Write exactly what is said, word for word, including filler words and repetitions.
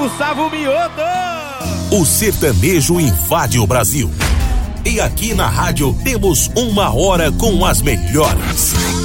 Gustavo Mioto. O sertanejo invade o Brasil. E aqui na rádio temos uma hora com as melhores.